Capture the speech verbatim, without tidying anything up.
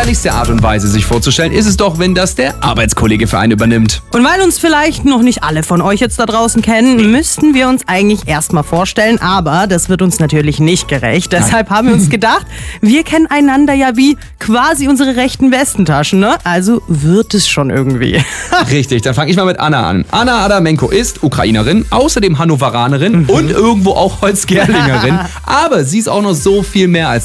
ehrlichste Art und Weise, sich vorzustellen, ist es doch, wenn das der Arbeitskollege für einen übernimmt. Und weil uns vielleicht noch nicht alle von euch jetzt da draußen kennen, müssten wir uns eigentlich erstmal vorstellen, aber das wird uns natürlich nicht gerecht. Deshalb haben wir uns gedacht, wir kennen einander ja wie quasi unsere rechten Westentaschen, ne? Also wird es schon irgendwie. Richtig, dann fange ich mal mit Anna an. Anna Adamenko ist Ukrainerin, außerdem Hannoveranerin mhm. und irgendwo auch Holzgerlingerin. Aber sie ist auch noch so viel mehr als